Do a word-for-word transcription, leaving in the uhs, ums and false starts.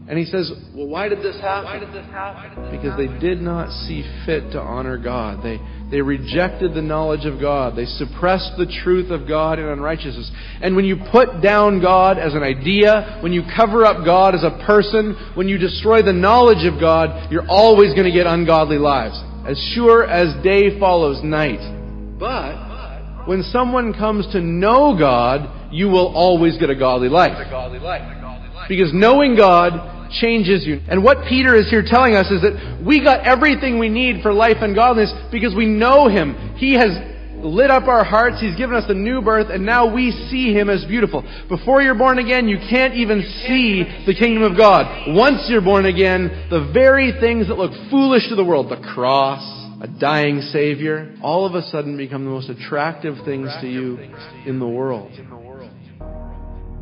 And he says, well, why did this happen? Why did this happen? Because they did not see fit to honor God. They they rejected the knowledge of God. They suppressed the truth of God in unrighteousness. And when you put down God as an idea, when you cover up God as a person, when you destroy the knowledge of God, you're always going to get ungodly lives. As sure as day follows night. But when someone comes to know God, you will always get a godly life. Because knowing God changes you. And what Peter is here telling us is that we got everything we need for life and godliness because we know Him. He has lit up our hearts. He's given us a new birth, and now we see Him as beautiful. Before you're born again, you can't even see the kingdom of God. Once you're born again, the very things that look foolish to the world, the cross, a dying Savior, all of a sudden become the most attractive things to you in the world.